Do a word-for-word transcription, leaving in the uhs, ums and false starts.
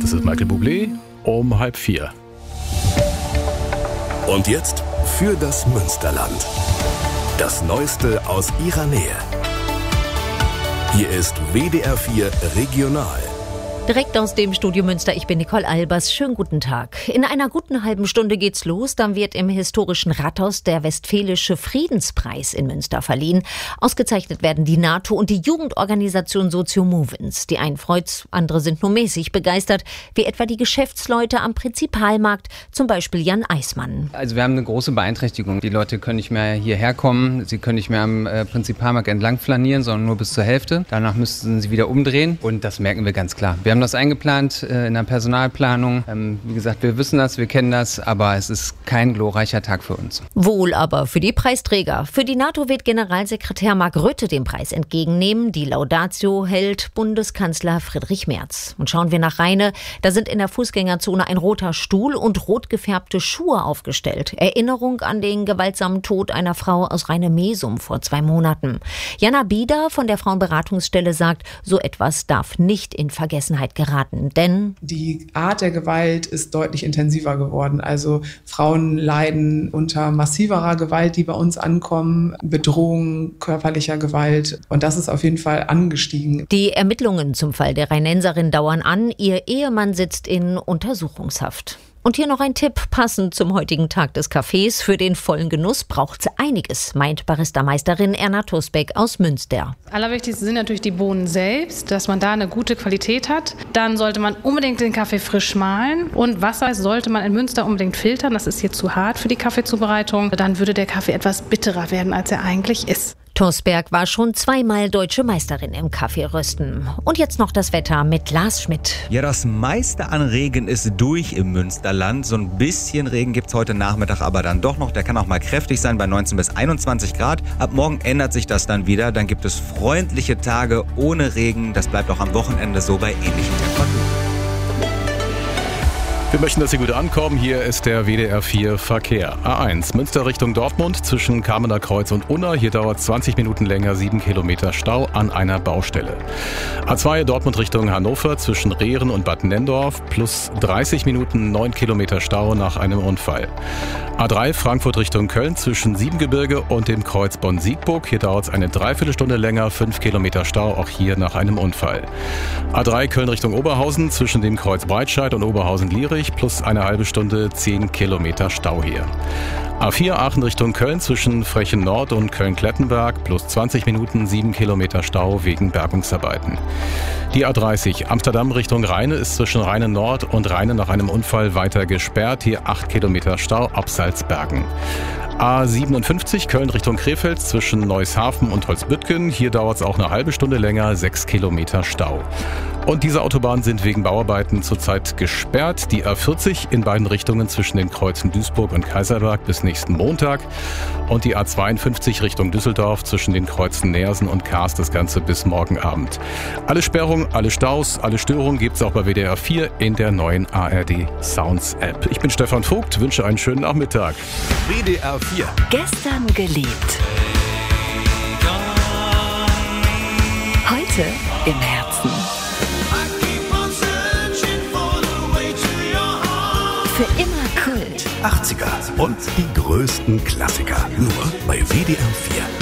Das ist Michael Bublé um halb vier. Und jetzt für das Münsterland. Das Neueste aus ihrer Nähe. Hier ist W D R vier Regional. Direkt aus dem Studio Münster, ich bin Nicole Albers. Schönen guten Tag. In einer guten halben Stunde geht's los. Dann wird im historischen Rathaus der Westfälische Friedenspreis in Münster verliehen. Ausgezeichnet werden die NATO und die Jugendorganisation Socio-Movens. Die einen freut's, andere sind nur mäßig begeistert, wie etwa die Geschäftsleute am Prinzipalmarkt, zum Beispiel Jan Eismann. Also wir haben eine große Beeinträchtigung. Die Leute können nicht mehr hierher kommen, sie können nicht mehr am äh, Prinzipalmarkt entlang flanieren, sondern nur bis zur Hälfte. Danach müssten sie wieder umdrehen und das merken wir ganz klar. Wir haben das eingeplant äh, in der Personalplanung. Ähm, wie gesagt, wir wissen das, wir kennen das, aber es ist kein glorreicher Tag für uns. Wohl aber für die Preisträger. Für die NATO wird Generalsekretär Mark Rutte den Preis entgegennehmen. Die Laudatio hält Bundeskanzler Friedrich Merz. Und schauen wir nach Rheine, da sind in der Fußgängerzone ein roter Stuhl und rot gefärbte Schuhe aufgestellt. Erinnerung an den gewaltsamen Tod einer Frau aus Rheine-Mesum vor zwei Monaten. Jana Bieder von der Frauenberatungsstelle sagt, so etwas darf nicht in Vergessenheit geraten, denn die Art der Gewalt ist deutlich intensiver geworden. Also Frauen leiden unter massiverer Gewalt, die bei uns ankommen, Bedrohung körperlicher Gewalt, und das ist auf jeden Fall angestiegen. Die Ermittlungen zum Fall der Rheinenserin dauern an. Ihr Ehemann sitzt in Untersuchungshaft. Und hier noch ein Tipp, passend zum heutigen Tag des Kaffees. Für den vollen Genuss braucht's einiges, meint Barista-Meisterin Erna Tusbeck aus Münster. Allerwichtigste sind natürlich die Bohnen selbst, dass man da eine gute Qualität hat. Dann sollte man unbedingt den Kaffee frisch mahlen. Und Wasser sollte man in Münster unbedingt filtern. Das ist hier zu hart für die Kaffeezubereitung. Dann würde der Kaffee etwas bitterer werden, als er eigentlich ist. Tusbeck war schon zweimal deutsche Meisterin im Kaffeerösten. Und jetzt noch das Wetter mit Lars Schmidt. Ja, das meiste an Regen ist durch im Münsterland. So ein bisschen Regen gibt's heute Nachmittag aber dann doch noch. Der kann auch mal kräftig sein bei neunzehn bis einundzwanzig Grad. Ab morgen ändert sich das dann wieder. Dann gibt es freundliche Tage ohne Regen. Das bleibt auch am Wochenende so bei ähnlichen Temperaturen. Wir möchten, dass Sie gut ankommen. Hier ist der W D R vier Verkehr. A eins, Münster Richtung Dortmund zwischen Kamener Kreuz und Unna. Hier dauert zwanzig Minuten länger, sieben Kilometer Stau an einer Baustelle. A zwei, Dortmund Richtung Hannover zwischen Rehren und Bad Nenndorf. Plus dreißig Minuten, neun Kilometer Stau nach einem Unfall. A drei, Frankfurt Richtung Köln zwischen Siebengebirge und dem Kreuz Bonn-Siegburg. Hier dauert es eine Dreiviertelstunde länger, fünf Kilometer Stau, auch hier nach einem Unfall. A drei, Köln Richtung Oberhausen zwischen dem Kreuz Breitscheid und Oberhausen-Lierich. Plus eine halbe Stunde, zehn Kilometer Stau hier. A vier, Aachen Richtung Köln zwischen Frechen Nord und Köln-Klettenberg. Plus zwanzig Minuten, sieben Kilometer Stau wegen Bergungsarbeiten. Die A dreißig, Amsterdam Richtung Rheine ist zwischen Rheine Nord und Rheine nach einem Unfall weiter gesperrt. Hier acht Kilometer Stau ab Salzbergen. A siebenundfünfzig, Köln Richtung Krefeld zwischen Neushafen und Holzbüttgen. Hier dauert es auch eine halbe Stunde länger, sechs Kilometer Stau. Und diese Autobahnen sind wegen Bauarbeiten zurzeit gesperrt. Die A vierzig in beiden Richtungen zwischen den Kreuzen Duisburg und Kaiserberg bis nächsten Montag. Und die A zweiundfünfzig Richtung Düsseldorf zwischen den Kreuzen Neersen und Kaas, das Ganze bis morgen Abend. Alle Sperrungen, alle Staus, alle Störungen gibt es auch bei W D R vier in der neuen A R D Sounds App. Ich bin Stefan Vogt, wünsche einen schönen Nachmittag. W D R vier. Gestern geliebt. Heute im Herzen. Für immer Kult. achtziger und die größten Klassiker. Nur bei W D R vier.